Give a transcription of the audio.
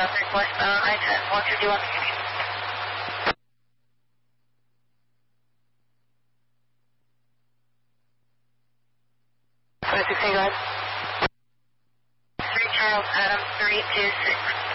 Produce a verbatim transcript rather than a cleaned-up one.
traffic westbound I ten, one fifty-one. twenty sixteen, go ahead. three Charles Adams, three two six.